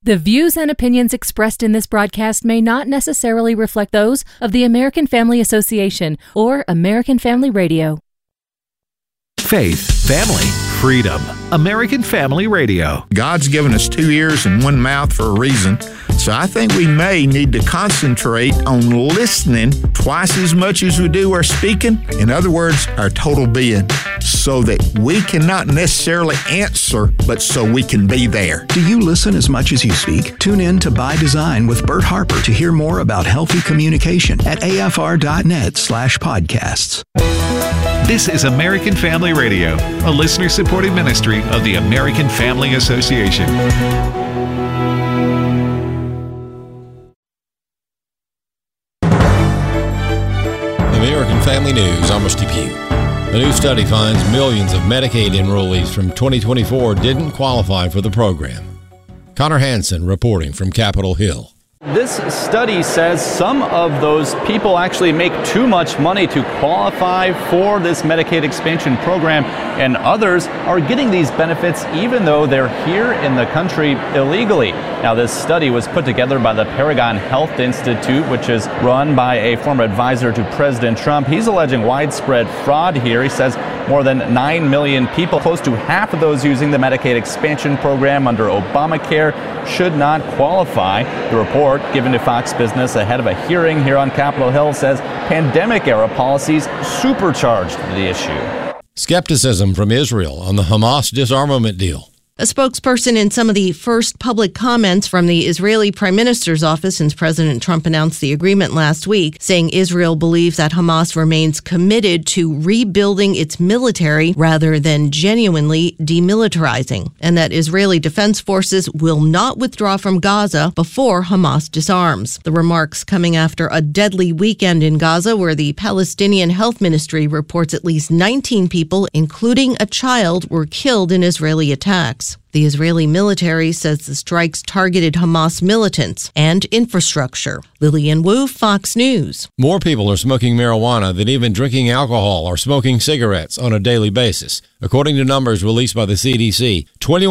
The views and opinions expressed in this broadcast may not necessarily reflect those of the American Family Association or American Family Radio. Faith, family, freedom. American Family Radio. God's given us 2 ears and 1 mouth for a reason, so I think we may need to concentrate on listening twice as much as we do our speaking. In other words, our total being, so that we can not necessarily answer, but so we can be there. Do you listen as much as you speak? Tune in to By Design with Bert Harper to hear more about healthy communication at afr.net/podcasts. This is American Family Radio, a listener-supported ministry of the American Family Association. American Family News, Amos Depew. The new study finds millions of Medicaid enrollees from 2024 didn't qualify for the program. Connor Hansen reporting from Capitol Hill. This study says some of those people actually make too much money to qualify for this Medicaid expansion program, and others are getting these benefits even though they're here in the country illegally. Now, this study was put together by the Paragon Health Institute, which is run by a former advisor to President Trump. He's alleging widespread fraud here. He says more than 9 million people, close to half of those using the Medicaid expansion program under Obamacare, should not qualify. The report given to Fox Business ahead of a hearing here on Capitol Hill says pandemic-era policies supercharged the issue. Skepticism from Israel on the Hamas disarmament deal. A spokesperson in some of the first public comments from the Israeli Prime Minister's office since President Trump announced the agreement last week, saying Israel believes that Hamas remains committed to rebuilding its military rather than genuinely demilitarizing, and that Israeli defense forces will not withdraw from Gaza before Hamas disarms. The remarks coming after a deadly weekend in Gaza where the Palestinian Health Ministry reports at least 19 people, including a child, were killed in Israeli attacks. The Israeli military says the strikes targeted Hamas militants and infrastructure. Lillian Wu, Fox News. More people are smoking marijuana than even drinking alcohol or smoking cigarettes on a daily basis. According to numbers released by the CDC,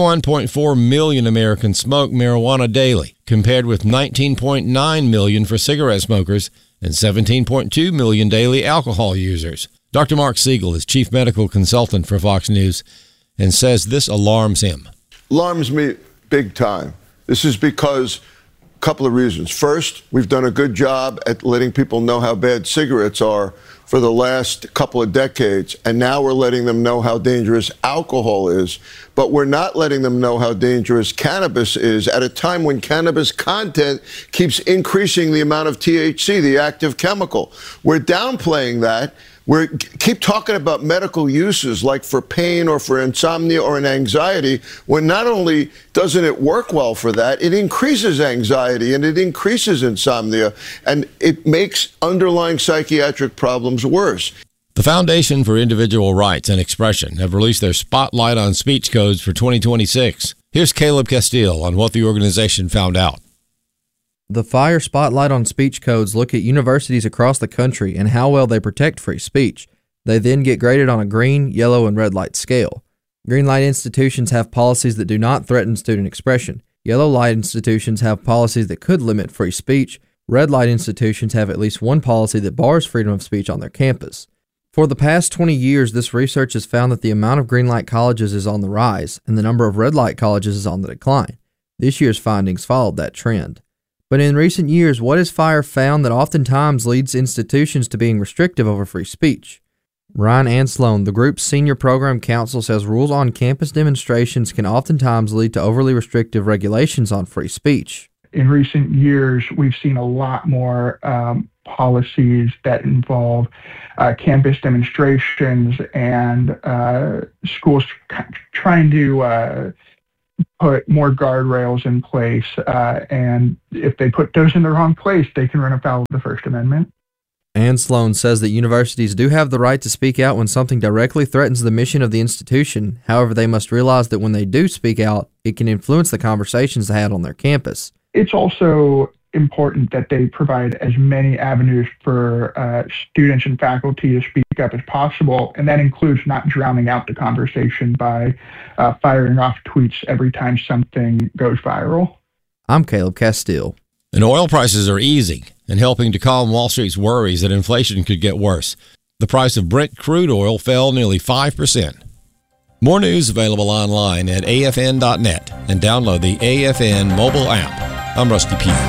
21.4 million Americans smoke marijuana daily, compared with 19.9 million for cigarette smokers and 17.2 million daily alcohol users. Dr. Mark Siegel is chief medical consultant for Fox News and says this alarms him. Alarms me big time. This is because a couple of reasons. First, we've done a good job at letting people know how bad cigarettes are for the last couple of decades, and now we're letting them know how dangerous alcohol is, but we're not letting them know how dangerous cannabis is at a time when cannabis content keeps increasing the amount of THC, the active chemical. We're downplaying that. We keep talking about medical uses like for pain or for insomnia or an anxiety, when not only doesn't it work well for that, it increases anxiety and it increases insomnia, and it makes underlying psychiatric problems worse. The Foundation for Individual Rights and Expression have released their Spotlight on Speech Codes for 2026. Here's Caleb Castile on what the organization found out. The FIRE Spotlight on Speech Codes look at universities across the country and how well they protect free speech. They then get graded on a green, yellow, and red light scale. Green light institutions have policies that do not threaten student expression. Yellow light institutions have policies that could limit free speech. Red light institutions have at least one policy that bars freedom of speech on their campus. For the past 20 years, this research has found that the amount of green light colleges is on the rise and the number of red light colleges is on the decline. This year's findings followed that trend. But in recent years, what has FIRE found that oftentimes leads institutions to being restrictive over free speech? Ryan Anslone, the group's senior program counsel, says rules on campus demonstrations can oftentimes lead to overly restrictive regulations on free speech. In recent years, we've seen a lot more policies that involve campus demonstrations and schools trying to put more guardrails in place, and if they put those in the wrong place, they can run afoul of the First Amendment. Anslone says that universities do have the right to speak out when something directly threatens the mission of the institution. However, they must realize that when they do speak out, it can influence the conversations they had on their campus. It's also important that they provide as many avenues for students and faculty to speak up as possible, and that includes not drowning out the conversation by firing off tweets every time something goes viral. I'm Caleb Castile. And oil prices are easing and helping to calm Wall Street's worries that inflation could get worse. The price of Brent crude oil fell nearly 5%. More news available online at afn.net and download the AFN mobile app. I'm Rusty Pugh.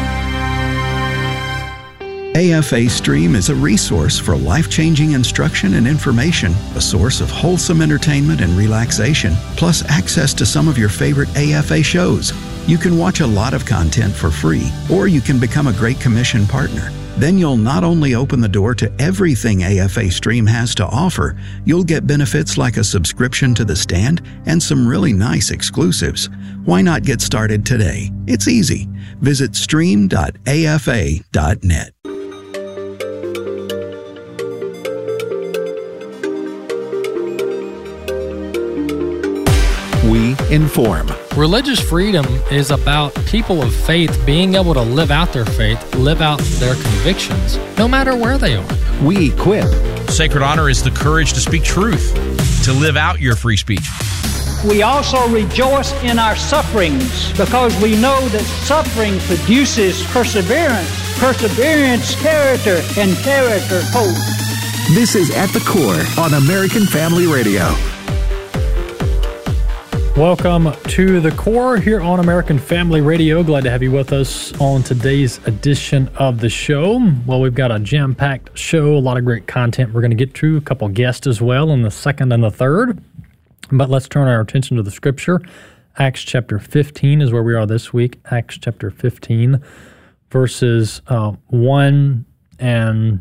AFA Stream is a resource for life-changing instruction and information, a source of wholesome entertainment and relaxation, plus access to some of your favorite AFA shows. You can watch a lot of content for free, or you can become a Great Commission partner. Then you'll not only open the door to everything AFA Stream has to offer, you'll get benefits like a subscription to The Stand and some really nice exclusives. Why not get started today? It's easy. Visit stream.afa.net. We inform. Religious freedom is about people of faith being able to live out their faith, live out their convictions, no matter where they are. We equip. Sacred honor is the courage to speak truth, to live out your free speech. We also rejoice in our sufferings because we know that suffering produces perseverance, perseverance, character, and character, hope. This is At the Core on American Family Radio. Welcome to The Core here on American Family Radio. Glad to have you with us on today's edition of the show. Well, we've got a jam-packed show, a lot of great content we're going to get to, a couple guests as well in the second and the third. But let's turn our attention to the scripture. Acts chapter 15 is where we are this week. Acts chapter 15, verses 1 and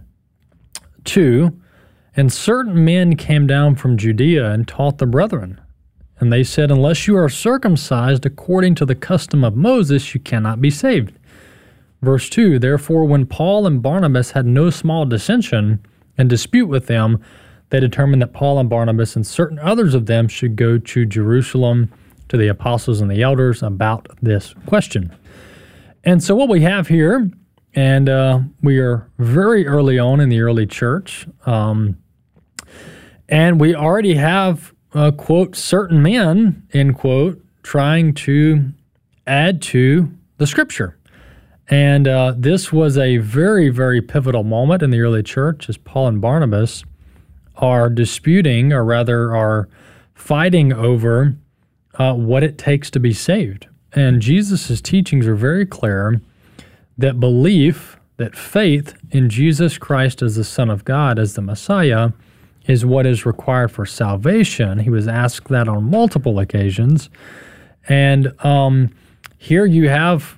2. And certain men came down from Judea and taught the brethren. And they said, unless you are circumcised according to the custom of Moses, you cannot be saved. Verse 2, therefore, when Paul and Barnabas had no small dissension and dispute with them, they determined that Paul and Barnabas and certain others of them should go to Jerusalem to the apostles and the elders about this question. And so what we have here, and we are very early on in the early church, and we already have quote, certain men, end quote, trying to add to the scripture. And this was a very, very pivotal moment in the early church as Paul and Barnabas are disputing, or rather are fighting over what it takes to be saved. And Jesus' teachings are very clear that belief, that faith in Jesus Christ as the Son of God, as the Messiah, is what is required for salvation. He was asked that on multiple occasions. And here you have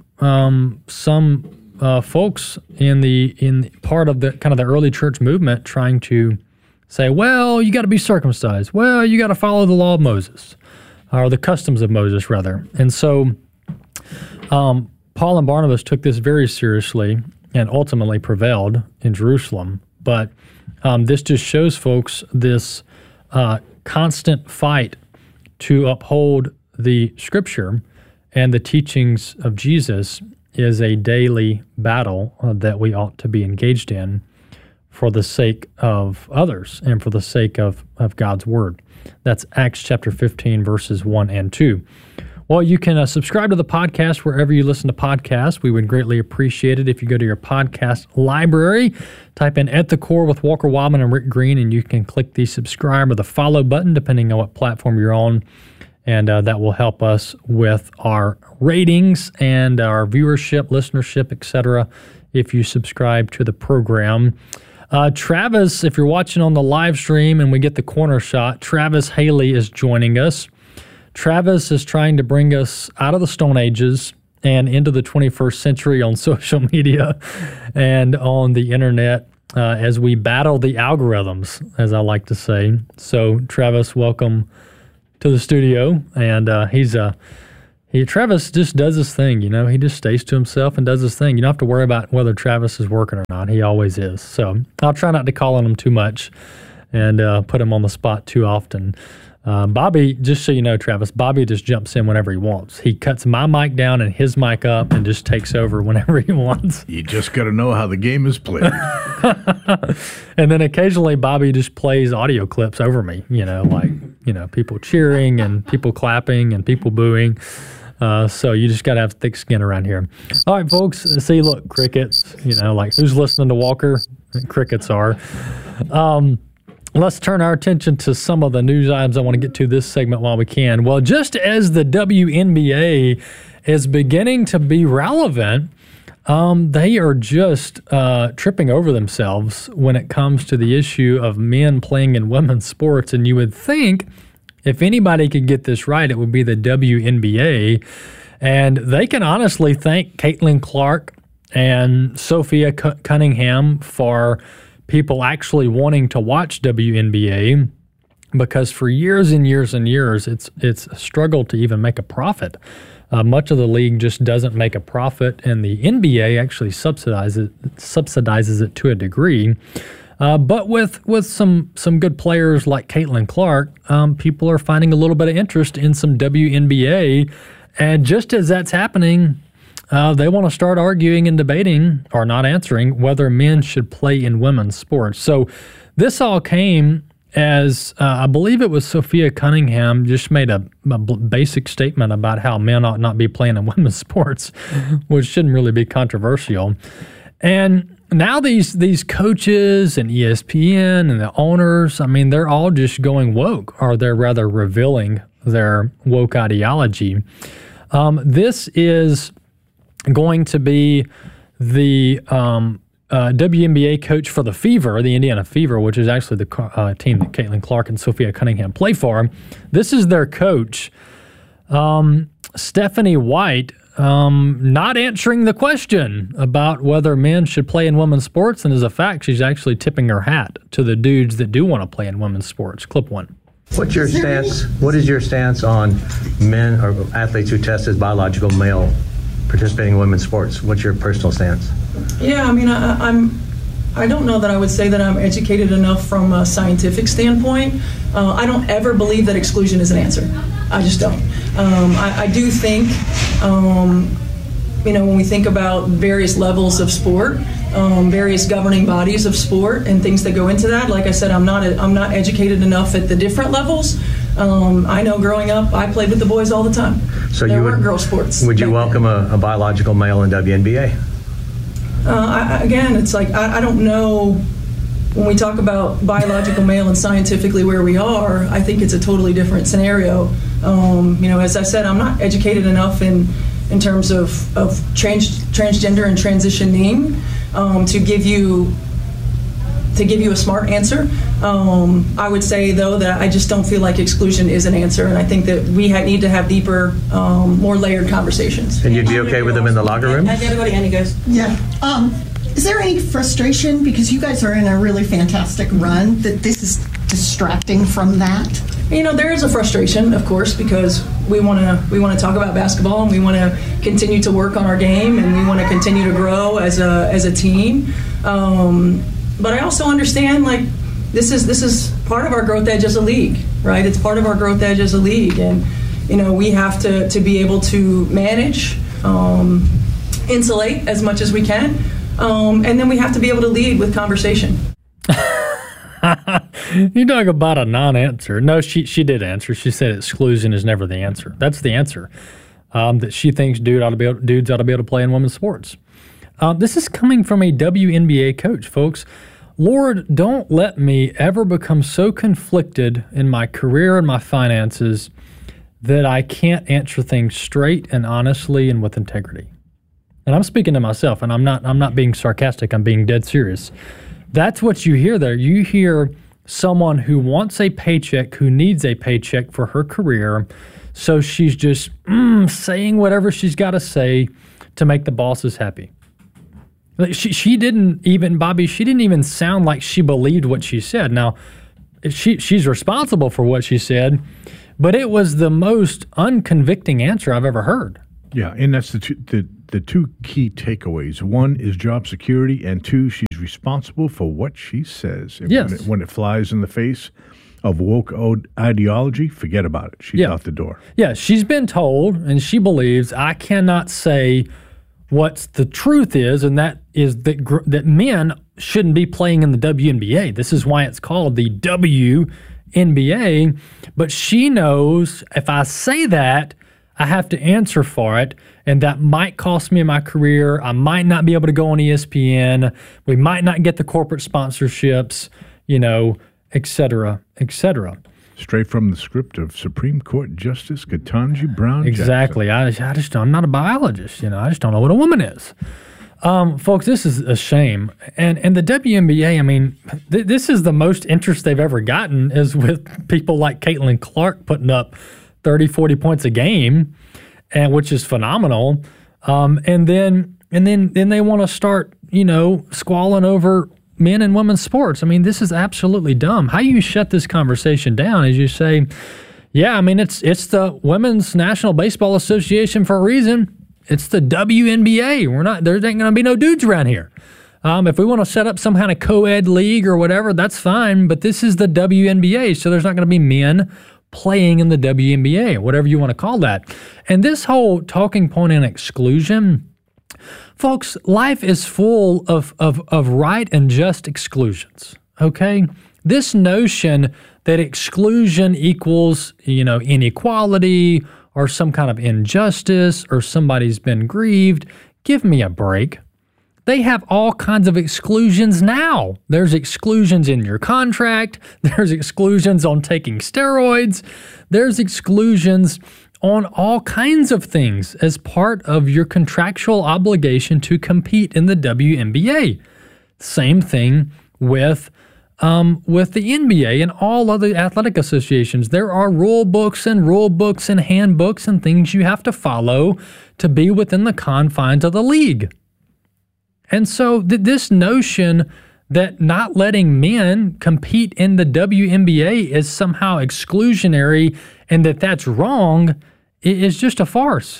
some folks in part of the kind of the early church movement trying to say, well, you got to be circumcised. Well, you got to follow the law of Moses, or the customs of Moses, rather. And so Paul and Barnabas took this very seriously and ultimately prevailed in Jerusalem. But this just shows folks this constant fight to uphold the Scripture and the teachings of Jesus is a daily battle that we ought to be engaged in for the sake of others and for the sake of God's Word. That's Acts chapter 15, verses 1 and 2. Well, you can subscribe to the podcast wherever you listen to podcasts. We would greatly appreciate it if you go to your podcast library, type in At the Core with Walker Wildman and Rick Green, and you can click the subscribe or the follow button, depending on what platform you're on, and that will help us with our ratings and our viewership, listenership, etc., if you subscribe to the program. Travis, if you're watching on the live stream and we get the corner shot, Travis Haley is joining us. Travis is trying to bring us out of the Stone Ages and into the 21st century on social media and on the internet as we battle the algorithms, as I like to say. So, Travis, welcome to the studio. And Travis just does his thing, you know. He just stays to himself and does his thing. You don't have to worry about whether Travis is working or not. He always is. So I'll try not to call on him too much and put him on the spot too often. Bobby, just so you know, Travis, Bobby just jumps in whenever he wants. He cuts my mic down and his mic up and just takes over whenever he wants. You just got to know how the game is played. And then occasionally Bobby just plays audio clips over me, you know, like, you know, people cheering and people clapping and people booing. So you just got to have thick skin around here. All right, folks. See, look, crickets. Like who's listening to Walker? Crickets are. Let's turn our attention to some of the news items I want to get to this segment while we can. Well, just as the WNBA is beginning to be relevant, they are just tripping over themselves when it comes to the issue of men playing in women's sports. And you would think if anybody could get this right, it would be the WNBA. And they can honestly thank Caitlin Clark and Sophia Cunningham for people actually wanting to watch WNBA, because for years and years and years, it's struggled to even make a profit. Much of the league just doesn't make a profit, and the NBA actually subsidizes it to a degree. But with some good players like Caitlin Clark, people are finding a little bit of interest in some WNBA. And just as that's happening, they want to start arguing and debating, or not answering, whether men should play in women's sports. So this all came as I believe it was Sophia Cunningham just made a basic statement about how men ought not be playing in women's sports, which shouldn't really be controversial. And now these coaches and ESPN and the owners, they're all just going woke, or they're rather revealing their woke ideology. This is going to be the WNBA coach for the Fever, the Indiana Fever, which is actually the team that Caitlin Clark and Sophia Cunningham play for. This is their coach, Stephanie White, not answering the question about whether men should play in women's sports. And as a fact, she's actually tipping her hat to the dudes that do want to play in women's sports. Clip one. What's your stance? What is your stance on men or athletes who test as biological male participating in women's sports? What's your personal stance? Yeah, I don't know that I would say that I'm educated enough from a scientific standpoint. I don't ever believe that exclusion is an answer. I just don't. I do think, when we think about various levels of sport, various governing bodies of sport and things that go into that, like I said, I'm not educated enough at the different levels. I know growing up, I played with the boys all the time. So there weren't girl sports. Would you welcome a biological male in WNBA? Again, it's like I don't know. When we talk about biological male and scientifically where we are, I think it's a totally different scenario. As I said, I'm not educated enough in terms of transgender and transitioning to give you a smart answer. I would say, though, that I just don't feel like exclusion is an answer, and I think that we need to have deeper, more layered conversations. And you'd be okay with them in the locker room? Andy goes. Yeah. Is there any frustration, because you guys are in a really fantastic run, that this is distracting from that? There is a frustration, of course, because we want to talk about basketball, and we want to continue to work on our game, and we want to continue to grow as a team. But I also understand, this is part of our growth edge as a league, right? It's part of our growth edge as a league, and we have to be able to manage, insulate as much as we can, and then we have to be able to lead with conversation. You talk about a non-answer. No, she did answer. She said exclusion is never the answer. That's the answer. That she thinks dudes ought to be able to play in women's sports. This is coming from a WNBA coach, folks. Lord, don't let me ever become so conflicted in my career and my finances that I can't answer things straight and honestly and with integrity. And I'm speaking to myself, and I'm not being sarcastic. I'm being dead serious. That's what you hear there. You hear someone who wants a paycheck, who needs a paycheck for her career, so she's just saying whatever she's got to say to make the bosses happy. She didn't even sound like she believed what she said. Now, she's responsible for what she said, but it was the most unconvicting answer I've ever heard. Yeah, and that's the two key takeaways. One is job security, and two, she's responsible for what she says. Yes. When it flies in the face of woke ideology, forget about it. She's out the door. Yeah, she's been told, and she believes, I cannot say what the truth is, and that is that men shouldn't be playing in the WNBA. This is why it's called the WNBA. But she knows if I say that, I have to answer for it, and that might cost me my career. I might not be able to go on ESPN. We might not get the corporate sponsorships, et cetera, et cetera. Straight from the script of Supreme Court Justice Ketanji Brown Jackson. Exactly. I'm not a biologist. I just don't know what a woman is. Folks, this is a shame. And the WNBA, this is the most interest they've ever gotten is with people like Caitlin Clark putting up 30, 40 points a game, and which is phenomenal. And then they want to start, squalling over men and women's sports. This is absolutely dumb. How you shut this conversation down is you say, it's the Women's National Baseball Association for a reason. It's the WNBA. There ain't going to be no dudes around here. If we want to set up some kind of co-ed league or whatever, that's fine. But this is the WNBA, so there's not going to be men playing in the WNBA, whatever you want to call that. And this whole talking point in exclusion, folks, life is full of right and just exclusions, okay? This notion that exclusion equals, inequality or some kind of injustice or somebody's been grieved, give me a break. They have all kinds of exclusions now. There's exclusions in your contract. There's exclusions on taking steroids. There's exclusions on all kinds of things as part of your contractual obligation to compete in the WNBA. Same thing with the NBA and all other athletic associations. There are rule books and handbooks and things you have to follow to be within the confines of the league. And so this notion that not letting men compete in the WNBA is somehow exclusionary and that's wrong is just a farce.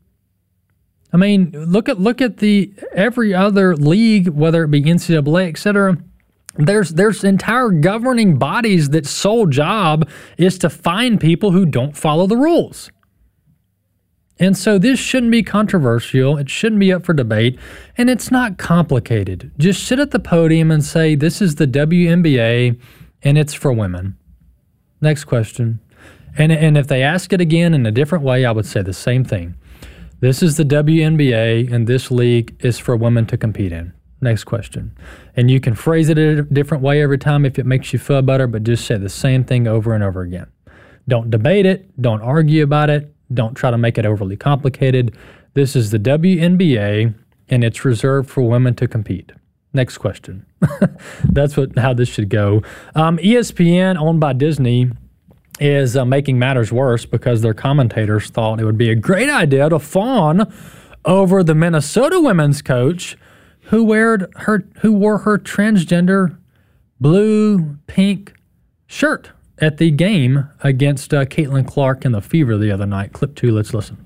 Look at the every other league, whether it be NCAA, et cetera. There's entire governing bodies that sole job is to find people who don't follow the rules. And so this shouldn't be controversial. It shouldn't be up for debate. And it's not complicated. Just sit at the podium and say, this is the WNBA and it's for women. Next question. And if they ask it again in a different way, I would say the same thing. This is the WNBA and this league is for women to compete in. Next question. And you can phrase it a different way every time if it makes you feel better, but just say the same thing over and over again. Don't debate it. Don't argue about it. Don't try to make it overly complicated. This is the WNBA, and it's reserved for women to compete. Next question. That's how this should go. ESPN, owned by Disney, is making matters worse because their commentators thought it would be a great idea to fawn over the Minnesota women's coach who wore her transgender blue-pink shirt at the game against Caitlin Clark and the Fever the other night. Clip 2, let's listen.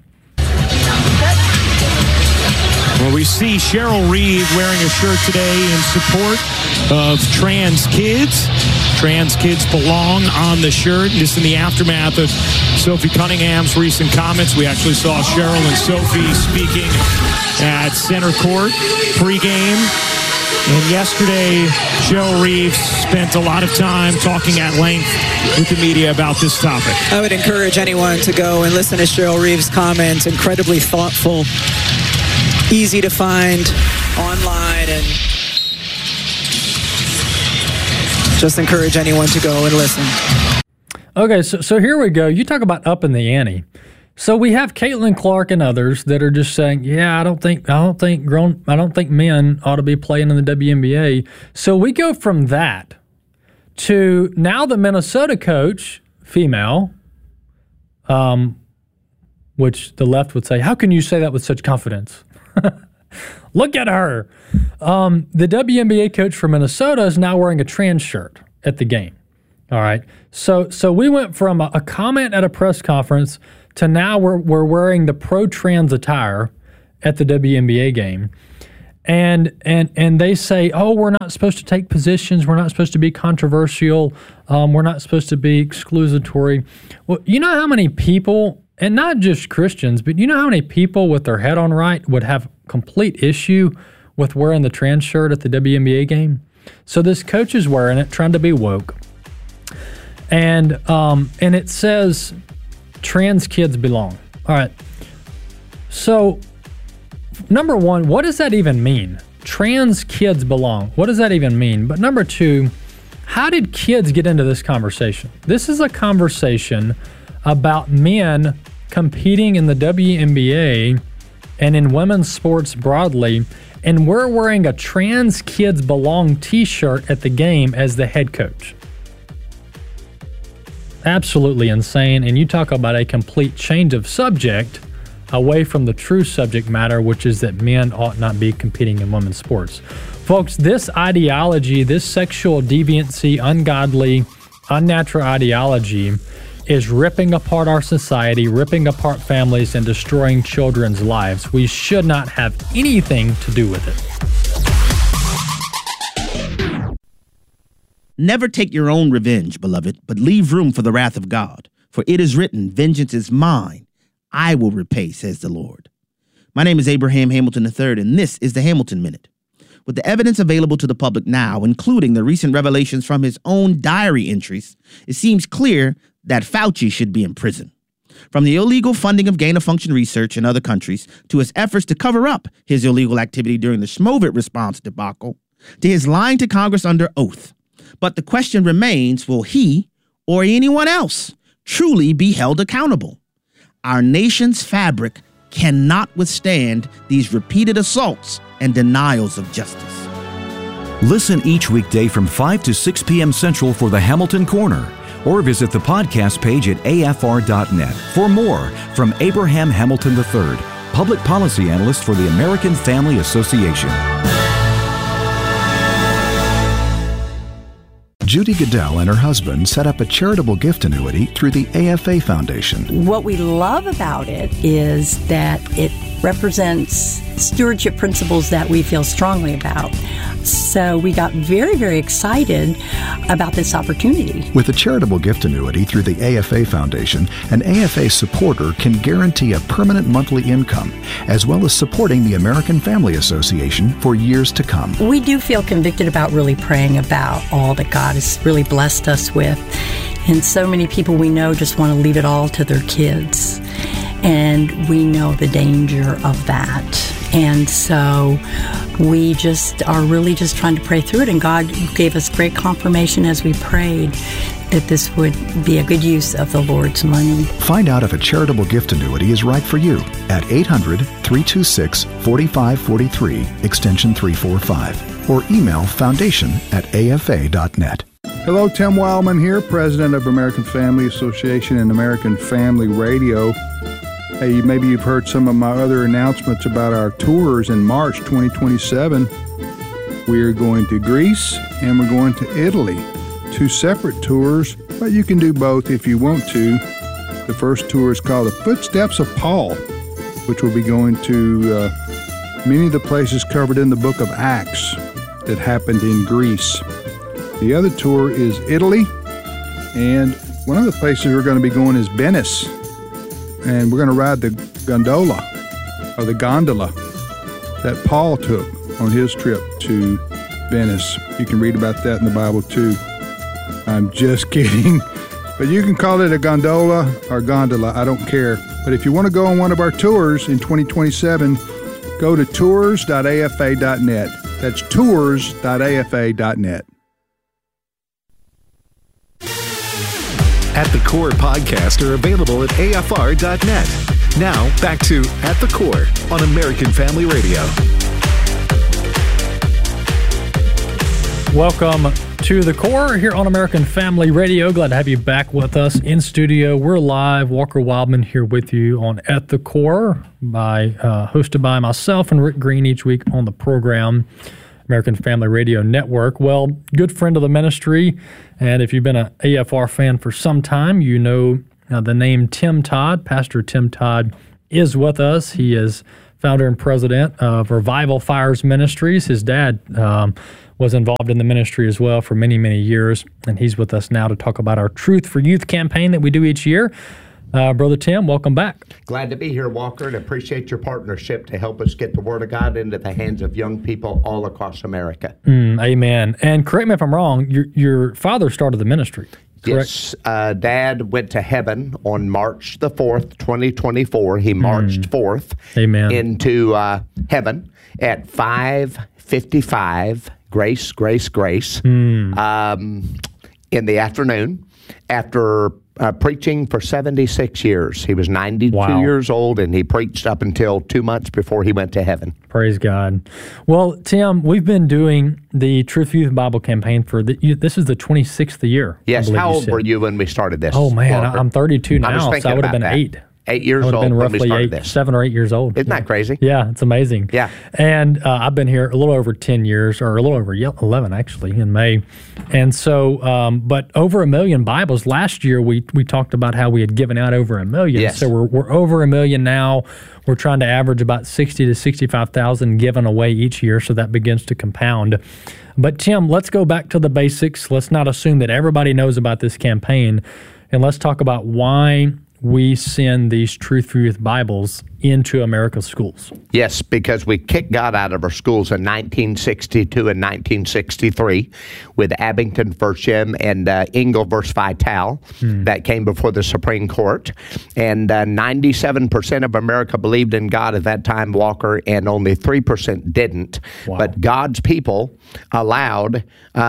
Well, we see Cheryl Reeve wearing a shirt today in support of trans kids. Trans kids belong on the shirt. Just in the aftermath of Sophie Cunningham's recent comments, we actually saw Cheryl and Sophie speaking at center court pregame. And yesterday, Cheryl Reeve spent a lot of time talking at length with the media about this topic. I would encourage anyone to go and listen to Cheryl Reeve's comments. Incredibly thoughtful, easy to find online, and just encourage anyone to go and listen. Okay, so here we go. You talk about upping the ante. So we have Caitlin Clark and others that are just saying, I don't think men ought to be playing in the WNBA. So we go from that to now the Minnesota coach, female, which the left would say, how can you say that with such confidence? Look at her. The WNBA coach for Minnesota is now wearing a trans shirt at the game. All right. So we went from a comment at a press conference to now we're wearing the pro-trans attire at the WNBA game. And they say, we're not supposed to take positions. We're not supposed to be controversial. We're not supposed to be exclusatory. Well, you know how many people, and not just Christians, but you know how many people with their head on right would have complete issue with wearing the trans shirt at the WNBA game? So this coach is wearing it, trying to be woke. And it says trans kids belong. All right. So, number one, what does that even mean? Trans kids belong. What does that even mean? But number two, how did kids get into this conversation? This is a conversation about men competing in the WNBA and in women's sports broadly, and we're wearing a Trans Kids Belong t-shirt at the game as the head coach. Absolutely insane. And you talk about a complete change of subject away from the true subject matter, which is that men ought not be competing in women's sports. Folks, this ideology, this sexual deviancy, ungodly, unnatural ideology is ripping apart our society, ripping apart families, and destroying children's lives. We should not have anything to do with it. Never take your own revenge, beloved, but leave room for the wrath of God. For it is written, vengeance is mine. I will repay, says the Lord. My name is Abraham Hamilton III, and this is the Hamilton Minute. With the evidence available to the public now, including the recent revelations from his own diary entries, it seems clear that Fauci should be in prison. From the illegal funding of gain-of-function research in other countries to his efforts to cover up his illegal activity during the Schmovit response debacle, to his lying to Congress under oath. But the question remains, will he or anyone else truly be held accountable? Our nation's fabric cannot withstand these repeated assaults and denials of justice. Listen each weekday from 5 to 6 p.m. Central for the Hamilton Corner, or visit the podcast page at afr.net for more from Abraham Hamilton III, Public Policy Analyst for the American Family Association. Judy Goodell and her husband set up a charitable gift annuity through the AFA Foundation. What we love about it is that it represents stewardship principles that we feel strongly about. So we got very, very excited about this opportunity. With a charitable gift annuity through the AFA Foundation, an AFA supporter can guarantee a permanent monthly income, as well as supporting the American Family Association for years to come. We do feel convicted about really praying about all that God has really blessed us with. And so many people we know just want to leave it all to their kids. And we know the danger of that. And so we just are really just trying to pray through it. And God gave us great confirmation as we prayed that this would be a good use of the Lord's money. Find out if a charitable gift annuity is right for you at 800-326-4543, extension 345, or email foundation@afa.net. Hello, Tim Wildman here, President of American Family Association and American Family Radio. Hey, maybe you've heard some of my other announcements about our tours in March 2027. We're going to Greece and we're going to Italy. 2 separate tours, but you can do both if you want to. The first tour is called The Footsteps of Paul, which will be going to many of the places covered in the book of Acts that happened in Greece. The other tour is Italy, and one of the places we're going to be going is Venice. And we're going to ride the gondola that Paul took on his trip to Venice. You can read about that in the Bible too. I'm just kidding. But you can call it a gondola or gondola, I don't care. But if you want to go on one of our tours in 2027, go to tours.afa.net. That's tours.afa.net. At the Core podcasts are available at afr.net. Now, back to At the Core on American Family Radio. Welcome to The Core here on American Family Radio. Glad to have you back with us in studio. We're live. Walker Wildman here with you on At the Core, hosted by myself and Rick Green each week on the program. American Family Radio Network. Well, good friend of the ministry, and if you've been an AFR fan for some time, you know the name Tim Todd. Pastor Tim Todd is with us. He is founder and president of Revival Fires Ministries. His dad was involved in the ministry as well for many, many years, and he's with us now to talk about our Truth for Youth campaign that we do each year. Brother Tim, welcome back. Glad to be here, Walker, and appreciate your partnership to help us get the Word of God into the hands of young people all across America. Amen. And correct me if I'm wrong, your father started the ministry. Yes, Dad went to heaven on March the 4th, 2024. He marched forth into heaven at 5:55, grace, in the afternoon after preaching for 76 years. He was 92 years old, and he preached up until 2 months before he went to heaven. Praise God. Well, Tim, we've been doing the Truth Youth Bible campaign for this is the 26th year. Yes. How old were you when we started this? Oh, man, I'm 32 now, so I would have been 8. 8 years old been when we roughly started this. 7 or 8 years old. Isn't that crazy? Yeah, it's amazing. Yeah. And I've been here a little over 10 years, or a little over 11, actually, in May. And so, but over 1 million Bibles. Last year, we talked about how we had given out over 1 million. Yes. So we're over 1 million now. We're trying to average about 60 to 65,000 given away each year, so that begins to compound. But Tim, let's go back to the basics. Let's not assume that everybody knows about this campaign, and let's talk about why we send these Truth for Youth Bibles into America's schools. Yes, because we kicked God out of our schools in 1962 and 1963 with Abington Verschim and Engel versus Vital that came before the Supreme Court. And 97% of America believed in God at that time, Walker, and only 3% didn't. Wow. But God's people allowed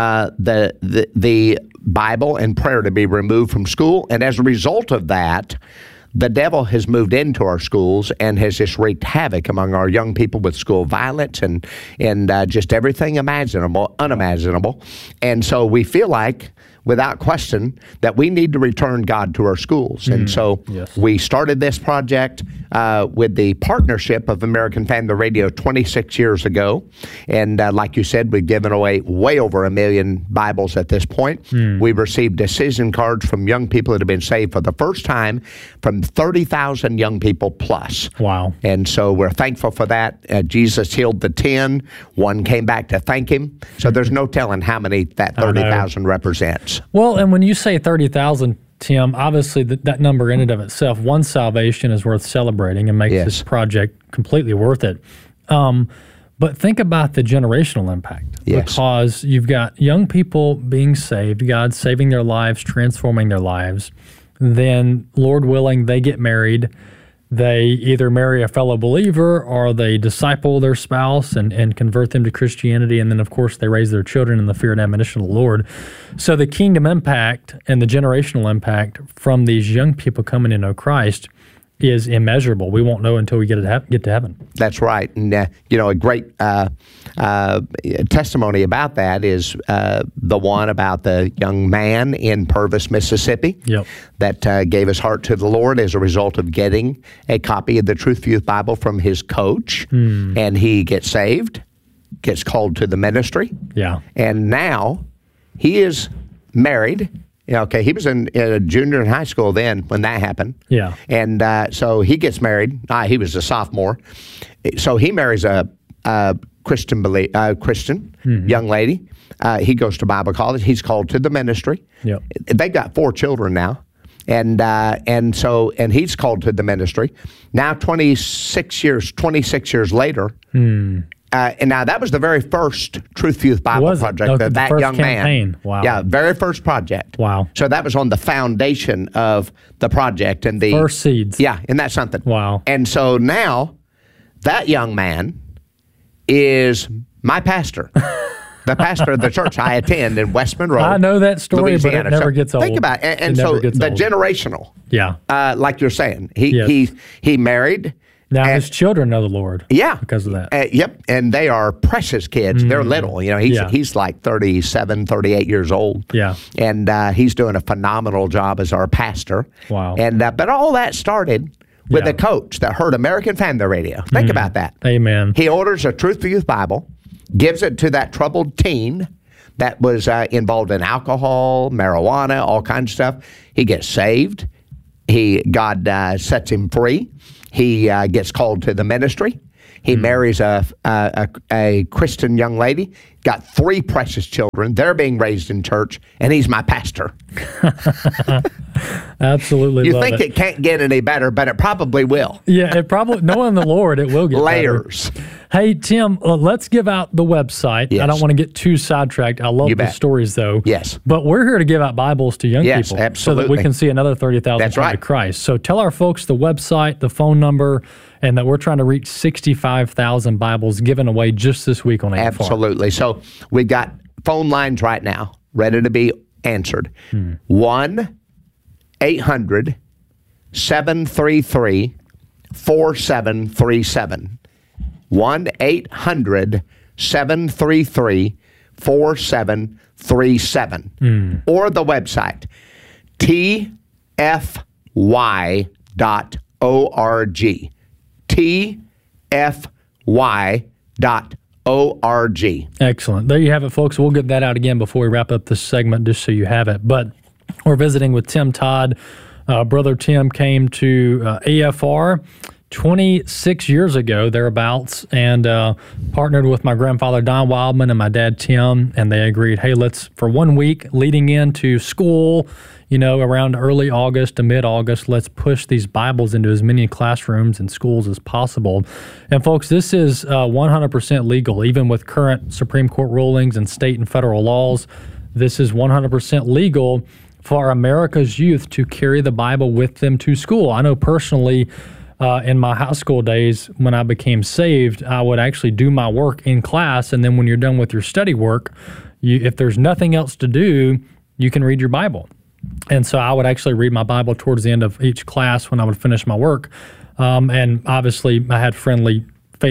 the Bible and prayer to be removed from school. And as a result of that, the devil has moved into our schools and has just wreaked havoc among our young people with school violence and just everything imaginable, unimaginable. And so we feel like, without question, that we need to return God to our schools. And so we started this project with the partnership of American Family Radio 26 years ago. And like you said, we've given away way over 1 million Bibles at this point. We've received decision cards from young people that have been saved for the first time from 30,000 young people plus. Wow. And so we're thankful for that. Jesus healed the 10. One came back to thank him. So there's no telling how many that 30,000 represents. Well, and when you say 30,000, Tim, obviously that number in and of itself, one salvation is worth celebrating and makes this project completely worth it. But think about the generational impact, because you've got young people being saved, God saving their lives, transforming their lives. Then, Lord willing, they get married. They either marry a fellow believer or they disciple their spouse and convert them to Christianity. And then, of course, they raise their children in the fear and admonition of the Lord. So the kingdom impact and the generational impact from these young people coming to know Christ is immeasurable. We won't know until we get to heaven. That's right. And, a great testimony about that is the one about the young man in Purvis, Mississippi, that gave his heart to the Lord as a result of getting a copy of the Truth for Youth Bible from his coach. And he gets saved, gets called to the ministry. And now he is married. Okay, he was in junior in high school then when that happened. And so he gets married. He was a sophomore. So he marries a Christian young lady. He goes to Bible college. He's called to the ministry. They've got 4 children now. And he's called to the ministry. Now 26 years later, and now that was the very first Truth for Youth Bible project that first young campaign. man. Wow. Yeah, very first project. Wow. So that was on the foundation of the project and the first seeds. Yeah, isn't that something? Wow. And so now that young man is my pastor. The pastor of the church I attend in West Monroe. I know that story, Louisiana. but it never gets old. Think about it. And so the generational. Like you're saying. He married. Now his children know the Lord. Because of that. Yep. And they are precious kids. They're little. He's like 37, 38 years old. And he's doing a phenomenal job as our pastor. Wow. And but all that started with a coach that heard American Family Radio. Think about that. Amen. He orders a Truth for Youth Bible, gives it to that troubled teen that was involved in alcohol, marijuana, all kinds of stuff. He gets saved. God sets him free. He gets called to the ministry. He marries a Christian young lady, got 3 precious children. They're being raised in church, and he's my pastor. Absolutely. You think it can't get any better, but it probably will. Yeah, it probably, knowing the Lord, it will get layers. better. Hey, Tim, let's give out the website. Yes. I don't want to get too sidetracked. I love You the bet. stories, though. Yes. But we're here to give out Bibles to young Yes, people absolutely. so that we can see another 30,000 That's come to right. Christ. So tell our folks the website, the phone number, and that we're trying to reach 65,000 Bibles given away just this week on AFR. Absolutely. So we've got phone lines right now ready to be answered. 1-800-733-4737. 1-800-733-4737. Or the website, tfy.org. tfy.org. Excellent. There you have it, folks. We'll get that out again before we wrap up this segment, just so you have it. But we're visiting with Tim Todd. Brother Tim came to AFR 26 years ago, thereabouts, and partnered with my grandfather, Don Wildman, and my dad, Tim, and they agreed, hey, let's, for 1 week leading into school, around early August to mid-August, let's push these Bibles into as many classrooms and schools as possible. And folks, this is 100% legal, even with current Supreme Court rulings and state and federal laws. This is 100% legal for America's youth to carry the Bible with them to school. I know personally, in my high school days, when I became saved, I would actually do my work in class, and then when you're done with your study work, if there's nothing else to do, you can read your Bible. And so I would actually read my Bible towards the end of each class when I would finish my work. And obviously, I had friendly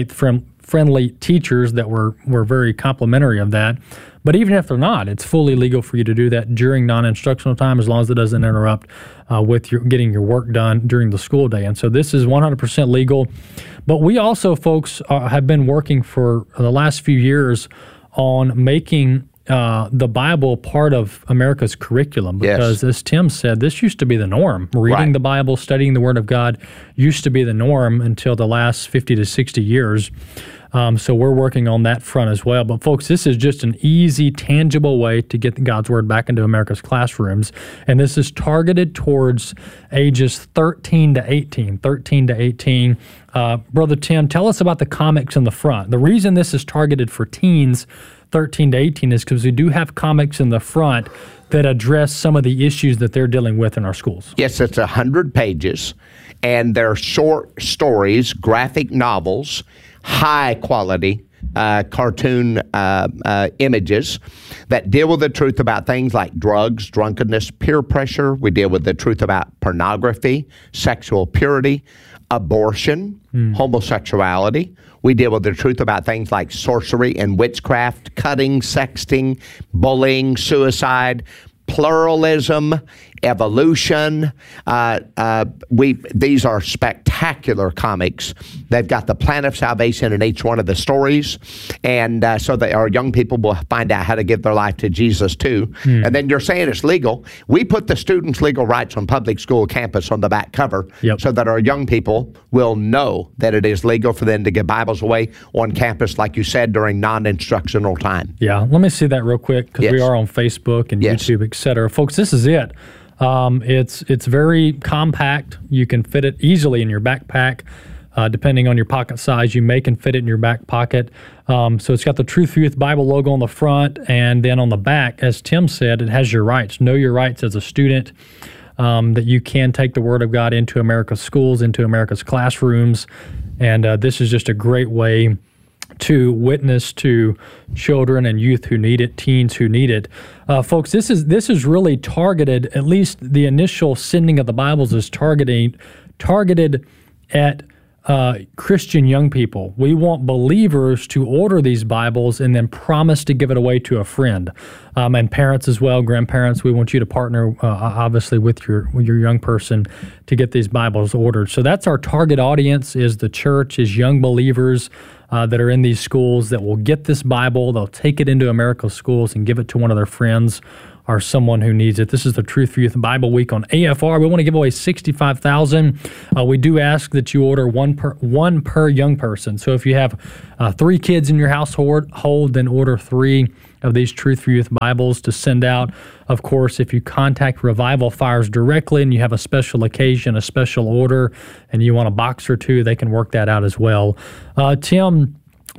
teachers that were very complimentary of that. But even if they're not, it's fully legal for you to do that during non-instructional time, as long as it doesn't interrupt with your getting your work done during the school day. And so this is 100% legal. But we also, folks, have been working for the last few years on making the Bible part of America's curriculum, because as Tim said, this used to be the norm. Reading the Bible, studying the Word of God used to be the norm until the last 50 to 60 years. So we're working on that front as well. But folks, this is just an easy, tangible way to get God's Word back into America's classrooms. And this is targeted towards ages 13 to 18. Brother Tim, tell us about the comics in the front. The reason this is targeted for teens 13 to 18 is because we do have comics in the front that address some of the issues that they're dealing with in our schools. Yes, it's 100 pages, and they're short stories, graphic novels, high quality cartoon images that deal with the truth about things like drugs, drunkenness, peer pressure. We deal with the truth about pornography, sexual purity, abortion, homosexuality. We deal with the truth about things like sorcery and witchcraft, cutting, sexting, bullying, suicide, pluralism, evolution. These are spectacular comics. They've got the plan of salvation in each one of the stories, and so that our young people will find out how to give their life to Jesus too. And then you're saying it's legal. We put the students' legal rights on public school campus on the back cover, so that our young people will know that it is legal for them to give Bibles away on campus, like you said, during non-instructional time. Yeah, let me see that real quick, because we are on Facebook and YouTube, etc. Folks, this is it. It's very compact. You can fit it easily in your backpack. Depending on your pocket size, you can fit it in your back pocket. So it's got the Truth for Youth Bible logo on the front, and then on the back, as Tim said, it has your rights. Know your rights as a student, that you can take the Word of God into America's schools, into America's classrooms, and this is just a great way to witness to children and youth who need it, teens who need it. Folks, this is really targeted, at least the initial sending of the Bibles is targeted at Christian young people. We want believers to order these Bibles and then promise to give it away to a friend. And parents as well, grandparents, we want you to partner, obviously, with your young person to get these Bibles ordered. So that's our target audience, is the church, is young believers that are in these schools that will get this Bible. They'll take it into America's schools and give it to one of their friends or someone who needs it. This is the Truth for Youth Bible Week on AFR. We want to give away 65,000. We do ask that you order one per young person. So if you have 3 kids in your household, then order 3 of these Truth for Youth Bibles to send out. Of course, if you contact Revival Fires directly and you have a special occasion, a special order, and you want a box or 2, they can work that out as well. Tim,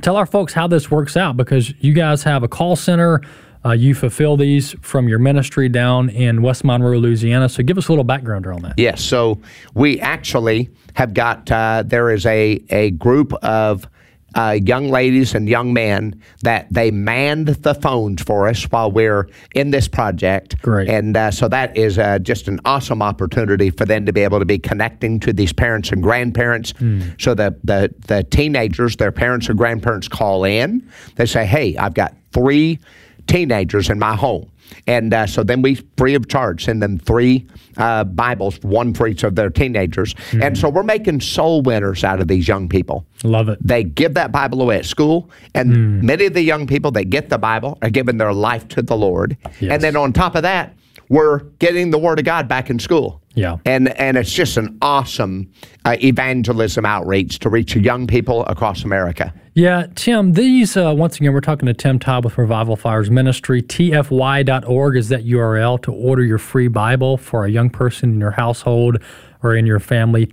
tell our folks how this works out, because you guys have a call center. You fulfill these from your ministry down in West Monroe, Louisiana. So give us a little background on that. Yes. So we actually have got, there is a group of young ladies and young men that they manned the phones for us while we're in this project. Great. And so that is just an awesome opportunity for them to be able to be connecting to these parents and grandparents. So the teenagers, their parents or grandparents call in. They say, hey, I've got 3 teenagers in my home. And so then we, free of charge, send them 3 Bibles, 1 for each of their teenagers. And so we're making soul winners out of these young people. Love it. They give that Bible away at school, and many of the young people that get the Bible are giving their life to the Lord. Yes. And then on top of that, we're getting the Word of God back in school. Yeah. And it's just an awesome evangelism outreach to reach young people across America. Yeah, Tim, these, once again, we're talking to Tim Todd with Revival Fires Ministry. TFY.org is that URL to order your free Bible for a young person in your household or in your family,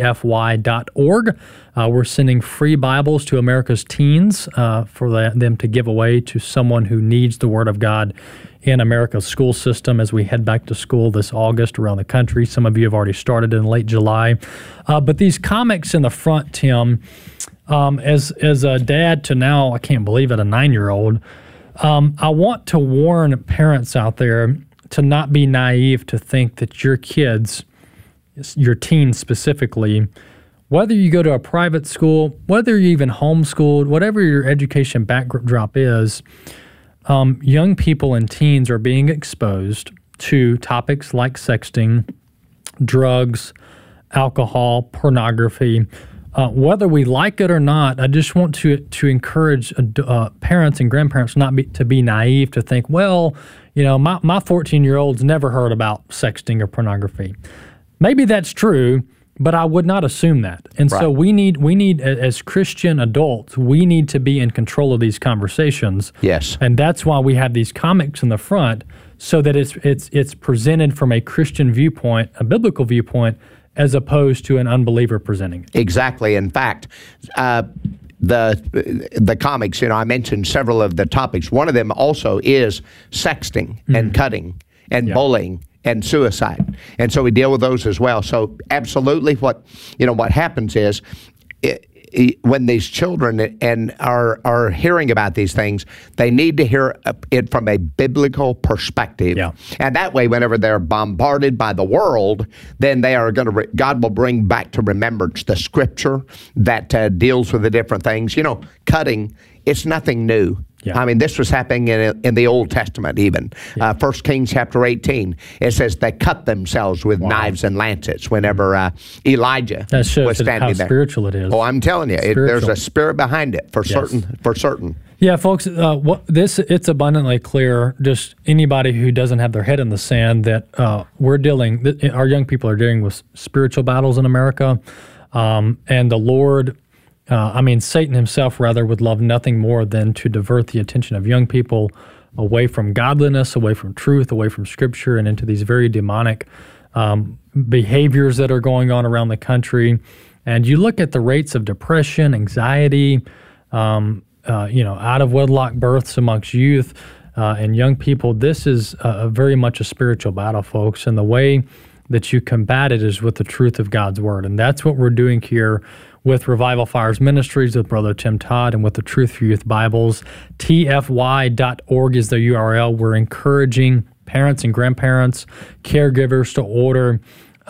TFY.org. We're sending free Bibles to America's teens for them to give away to someone who needs the Word of God in America's school system as we head back to school this August around the country. Some of you have already started in late July. But these comics in the front, Tim, as a dad to now, I can't believe it, a 9-year-old, I want to warn parents out there to not be naive to think that your kids, your teens specifically, whether you go to a private school, whether you're even homeschooled, whatever your education backdrop is, young people and teens are being exposed to topics like sexting, drugs, alcohol, pornography. Whether we like it or not, I just want to encourage parents and grandparents to be naive to think, well, you know, my 14-year-old's never heard about sexting or pornography. Maybe that's true, but I would not assume that. And so we need as Christian adults, we need to be in control of these conversations. Yes. And that's why we have these comics in the front, so that it's presented from a Christian viewpoint, a biblical viewpoint, as opposed to an unbeliever presenting it. Exactly. In fact, the comics, you know, I mentioned several of the topics. One of them also is sexting and cutting and bullying and suicide. And so we deal with those as well. So absolutely what happens is when these children are hearing about these things, they need to hear it from a biblical perspective. Yeah. And that way, whenever they're bombarded by the world, then they are going to, God will bring back to remembrance the scripture that deals with the different things. You know, cutting, it's nothing new. Yeah. I mean, this was happening in the Old Testament even. 1 Kings chapter 18, it says they cut themselves with knives and lancets whenever Elijah that shows was standing how there. Spiritual it is. Oh, I'm telling you, there's a spirit behind it for certain. Yeah, folks, it's abundantly clear, just anybody who doesn't have their head in the sand, that our young people are dealing with spiritual battles in America, and the Lord... Satan himself, rather, would love nothing more than to divert the attention of young people away from godliness, away from truth, away from Scripture, and into these very demonic behaviors that are going on around the country. And you look at the rates of depression, anxiety, out of wedlock births amongst youth and young people. This is very much a spiritual battle, folks, and the way that you combat it is with the truth of God's Word. And that's what we're doing here with Revival Fires Ministries, with Brother Tim Todd, and with the Truth for Youth Bibles. TFY.org is the URL. We're encouraging parents and grandparents, caregivers to order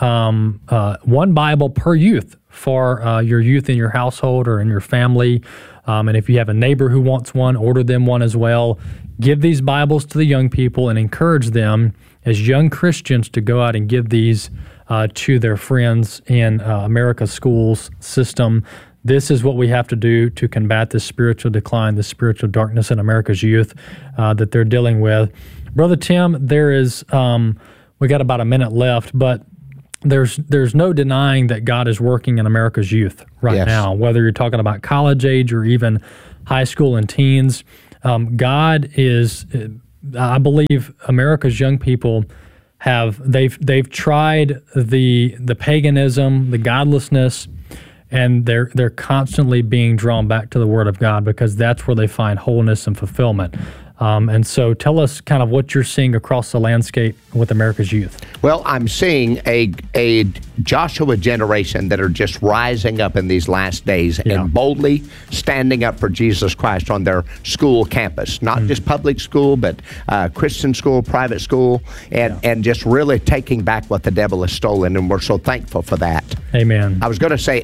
one Bible per youth for your youth in your household or in your family. And if you have a neighbor who wants one, order them one as well. Give these Bibles to the young people and encourage them as young Christians to go out and give these to their friends in America's schools system. This is what we have to do to combat this spiritual decline, this spiritual darkness in America's youth that they're dealing with. Brother Tim, there is, we got about a minute left, but there's no denying that God is working in America's youth right now, whether you're talking about college age or even high school and teens. God is, I believe America's young people they've tried the paganism, the godlessness, and they're constantly being drawn back to the Word of God because that's where they find wholeness and fulfillment. And so tell us kind of what you're seeing across the landscape with America's youth. Well, I'm seeing a Joshua generation that are just rising up in these last days and boldly standing up for Jesus Christ on their school campus, not just public school, but Christian school, private school, and just really taking back what the devil has stolen. And we're so thankful for that. Amen. I was going to say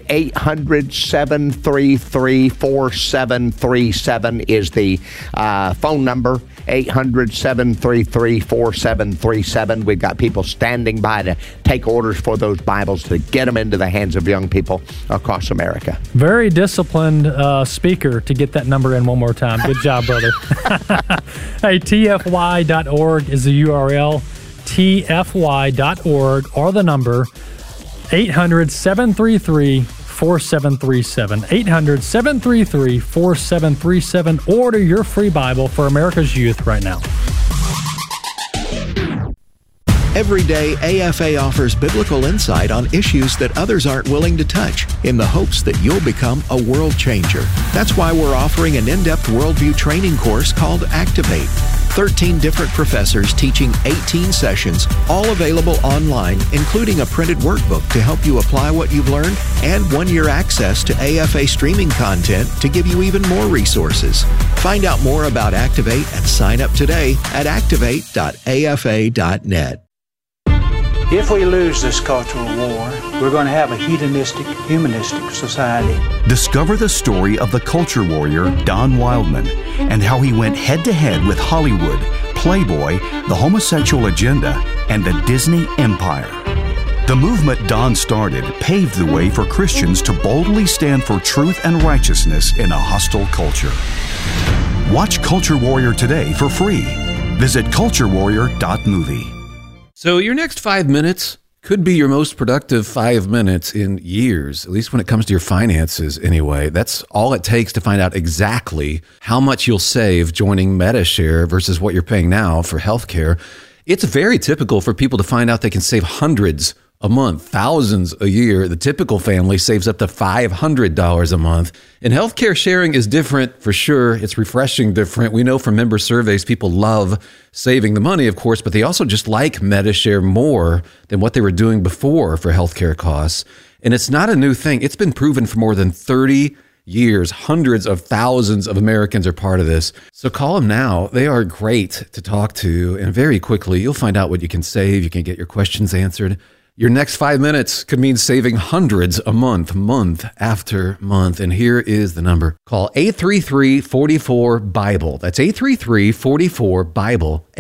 800-733-4737 is the phone number. 800-733-4737. We've got people standing by to take orders for those Bibles to get them into the hands of young people across America. Very disciplined speaker to get that number in one more time. Good job, brother. Hey, tfy.org is the URL. tfy.org or the number 800-733-4737. 800-733-4737. Order your free Bible for America's youth right now. Every day, AFA offers biblical insight on issues that others aren't willing to touch in the hopes that you'll become a world changer. That's why we're offering an in-depth worldview training course called Activate. 13 different professors teaching 18 sessions, all available online, including a printed workbook to help you apply what you've learned and 1-year access to AFA streaming content to give you even more resources. Find out more about Activate and sign up today at activate.afa.net. If we lose this cultural war, we're going to have a hedonistic, humanistic society. Discover the story of the culture warrior Don Wildman and how he went head-to-head with Hollywood, Playboy, the homosexual agenda, and the Disney Empire. The movement Don started paved the way for Christians to boldly stand for truth and righteousness in a hostile culture. Watch Culture Warrior today for free. Visit culturewarrior.movie. So your next 5 minutes could be your most productive 5 minutes in years, at least when it comes to your finances anyway. That's all it takes to find out exactly how much you'll save joining Medi-Share versus what you're paying now for healthcare. It's very typical for people to find out they can save hundreds a month, thousands a year. The typical family saves up to $500 a month. And healthcare sharing is different for sure. It's refreshing different. We know from member surveys, people love saving the money, of course, but they also just like Medi-Share more than what they were doing before for healthcare costs. And it's not a new thing. It's been proven for more than 30 years. Hundreds of thousands of Americans are part of this. So call them now. They are great to talk to. And very quickly, you'll find out what you can save. You can get your questions answered. Your next 5 minutes could mean saving hundreds a month, month after month. And here is the number. Call 833-44-BIBLE. That's 833-44-BIBLE.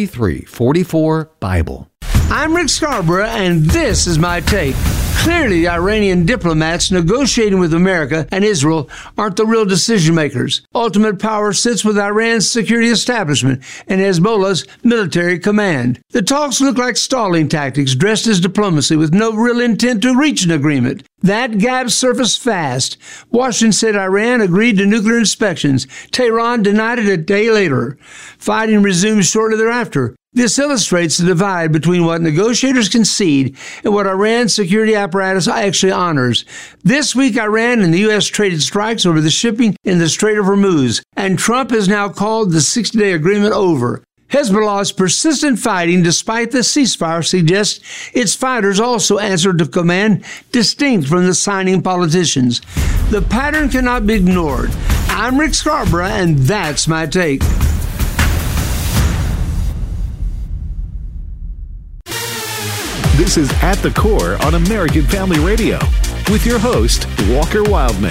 833-44-BIBLE. I'm Rick Scarborough, and this is my take. Clearly, the Iranian diplomats negotiating with America and Israel aren't the real decision makers. Ultimate power sits with Iran's security establishment and Hezbollah's military command. The talks look like stalling tactics dressed as diplomacy with no real intent to reach an agreement. That gap surfaced fast. Washington said Iran agreed to nuclear inspections. Tehran denied it a day later. Fighting resumed shortly thereafter. This illustrates the divide between what negotiators concede and what Iran's security apparatus actually honors. This week, Iran and the U.S. traded strikes over the shipping in the Strait of Hormuz, and Trump has now called the 60-day agreement over. Hezbollah's persistent fighting, despite the ceasefire, suggests its fighters also answered to command distinct from the signing politicians. The pattern cannot be ignored. I'm Rick Scarborough, and that's my take. This is At the Core on American Family Radio with your host, Walker Wildman.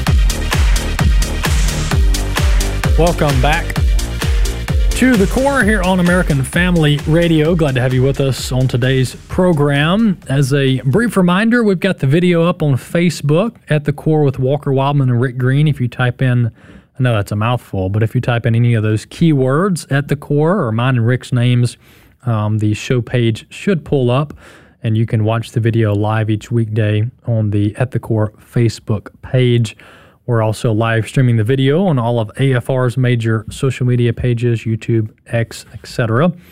Welcome back to The Core here on American Family Radio. Glad to have you with us on today's program. As a brief reminder, we've got the video up on Facebook, At the Core with Walker Wildman and Rick Green. If you type in, I know that's a mouthful, but if you type in any of those keywords, At the Core, or mine and Rick's names, the show page should pull up, and you can watch the video live each weekday on the At the Core Facebook page. We're also live streaming the video on all of AFR's major social media pages, YouTube, X, etc.